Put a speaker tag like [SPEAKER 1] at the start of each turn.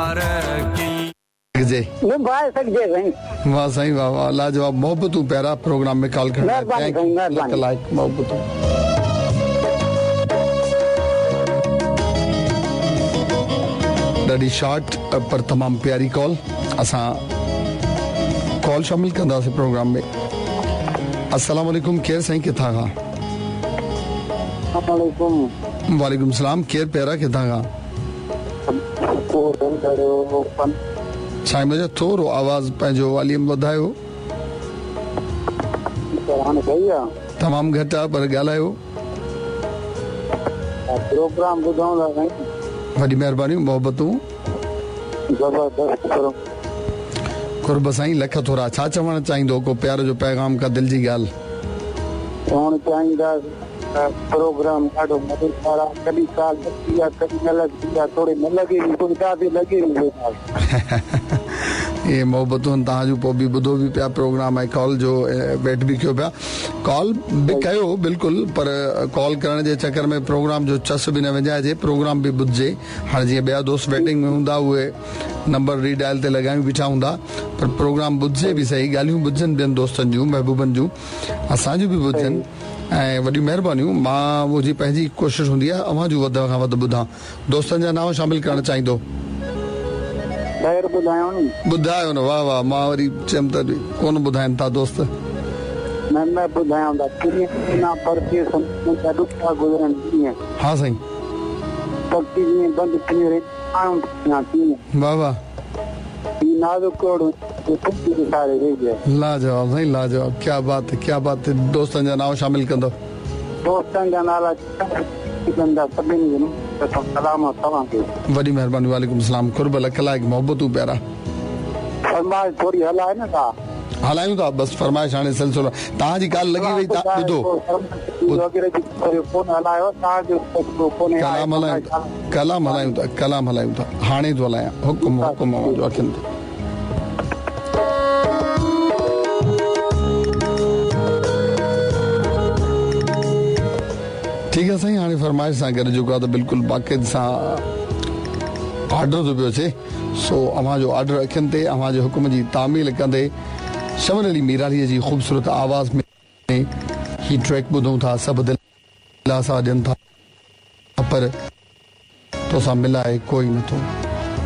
[SPEAKER 1] जी वाह साईं वाह वाह लाजवाब मोहब्बतूं प्यारा प्रोग्राम में कॉल करना लाइक मोहब्बतूं ॾाढी शॉर्ट पर तमाम प्यारी कॉल असां कॉल शामिल कंदासीं प्रोग्राम में अस्सलाम वालेकुम केर साईं किथां खां वालेकुम सलाम केर प्यारा किथां खां साईं मुझे थोरो आवाज़ पंहिंजो वॉल्यूम वधायो तमामु घटि आहे पर ॻाल्हायो
[SPEAKER 2] प्रोग्राम ॿुधंदा साईं
[SPEAKER 1] वॾी महिरबानी मोहब्बतूं कुर्ब साईं लख थोरा छा चवणु चाहींदो को प्यार जो पैगाम का दिल जी ॻाल्हि
[SPEAKER 2] चवणु चाहींदासीं प्रोग्राम ॾाढो मज़ेदार आहे कॾहिं काल लॻी आहे कॾहिं न लॻी आहे थोरी न लॻे थोरी काफ़ी लॻे
[SPEAKER 1] ये मोहब्बतूं तव्हां जूं पोइ बि ॿुधो बि पिया प्रोग्राम ऐं कॉल जो वेट बि कयो पिया कॉल बि कयो बिल्कुलु पर कॉल करण जे चकर में प्रोग्राम जो चस बि न विञाइजे प्रोग्राम बि ॿुधिजे हाणे जीअं ॿिया दोस्त वेटिंग में हूंदा उहे नंबर रीडायल ते लॻायूं बीठा हूंदा पर प्रोग्राम ॿुधिजे बि सही ॻाल्हियूं ॿुधजनि ॿियनि दोस्तनि जूं महबूबनि जूं असांजूं बि ॿुधजनि ऐं वॾियूं महिरबानियूं मां मुंहिंजी पंहिंजी कोशिशि हूंदी आहे अव्हां जूं वधि खां वधि ॿुधां दोस्तनि जा नाम शामिल करणु चाहींदो ॿुधायो न वाह वाह मां वरी चयमि त कोन ॿुधाइनि था दोस्त हा साईं वाह वाह लाजवाब साईं लाजवाब क्या बात है दोस्तनि जा नाम शामिल कंदो
[SPEAKER 2] दोस्तनि जा नाला
[SPEAKER 1] वॾी महिरबानी वालेकुम सलाम कुर्ब लख लाइक मोहब्बतूं प्यारा
[SPEAKER 2] फरमाइश थोरी हलाए न था
[SPEAKER 1] हलायूं था बस फरमाइश हाणे सिलसिलो तव्हांजी कॉल लॻी वई तव्हां ॿुधो कलाम हलायूं था हाणे थो हलायां हुकुम जो अखियुनि ते ठीक है साईं हाणे फरमाइश सां गॾु जेको आहे त बिल्कुलु बाक़ाइदे सां ऑर्डर थो पियो अचे सो अव्हां जो ऑर्डर अखियुनि ते अव्हां जे हुकुम जी तामील कंदे शमन अली मीरालीअ जी ख़ूबसूरत आवाज़ में ही ट्रैक ॿुधूं था सभु दिलासा ॾियनि था पर तोसां मिलाए कोई नथो